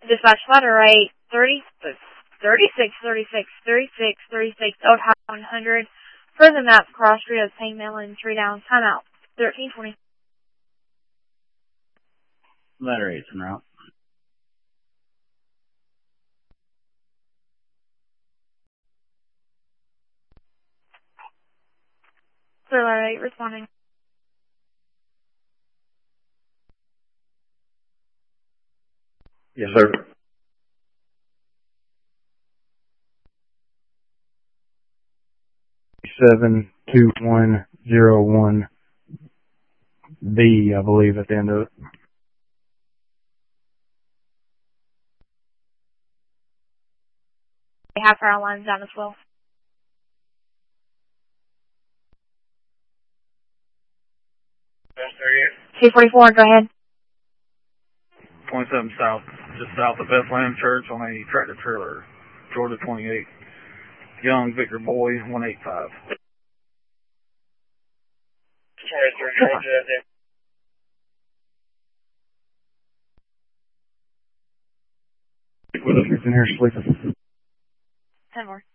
Dispatch letter rate 3636, Old House 100. For the map, cross street of St. Madeline, 3 down, timeout, 1320. Letter 8's en route. Sir, letter 8 responding. Yes, sir. $72101 B, I believe, at the end of it. They have our lines down as well. 244, go ahead. 27 south, just south of Bethlehem Church on a tractor trailer, Georgia 28. Young Victor Boy 185. 23 Georgia. Who's in here sleeping? 10 more.